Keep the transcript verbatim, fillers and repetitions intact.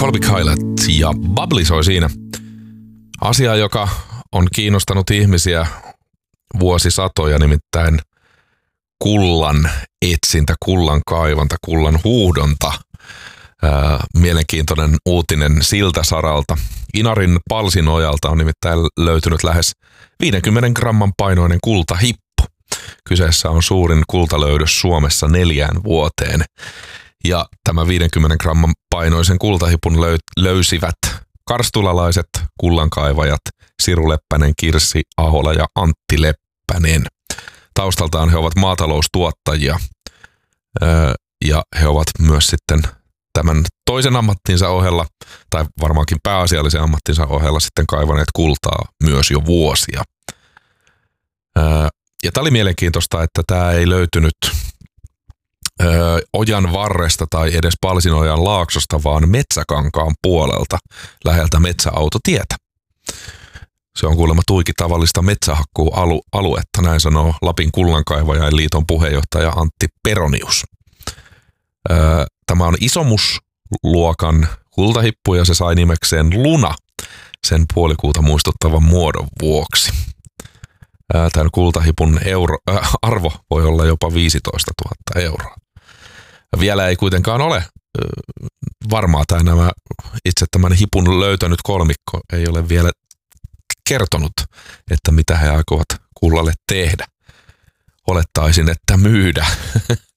Colby Kylet ja Bubbly soi siinä. Asia, joka on kiinnostanut ihmisiä vuosisatoja, nimittäin kullan etsintä, kullan kaivanta, kullan huuhdonta. Ää, mielenkiintoinen uutinen siltä saralta. Inarin Palsinojalta on nimittäin löytynyt lähes viidenkymmenen gramman painoinen kultahippu. Kyseessä on suurin kultalöydös Suomessa neljään vuoteen. Ja tämä viidenkymmenen gramman painoisen kultahipun löy- löysivät karstulalaiset kullankaivajat Siru Leppänen, Kirsi Ahola ja Antti Leppänen. Taustaltaan he ovat maataloustuottajia öö, ja he ovat myös sitten tämän toisen ammattinsa ohella, tai varmaankin pääasiallisen ammattinsa ohella sitten kaivaneet kultaa myös jo vuosia. Öö, ja tämä oli mielenkiintoista, että tämä ei löytynyt öö, ojan varresta tai edes Palsinojan laaksosta, vaan Metsäkankaan puolelta läheltä metsäautotietä. Se on kuulemma tuiki tavallista metsähakkuualuetta, näin sanoo Lapin kullankaivajain liiton puheenjohtaja Antti Peronius. Öö, Tämä on isomusluokan kultahippu ja se sai nimekseen Luna sen puolikuuta muistuttavan muodon vuoksi. Tämän kultahipun euro, äh, arvo voi olla jopa viisitoista tuhatta euroa. Vielä ei kuitenkaan ole äh, varmaa, tai nämä itse tämän hipun löytänyt kolmikko ei ole vielä kertonut, että mitä he aikovat kullalle tehdä. Olettaisin, että myydä.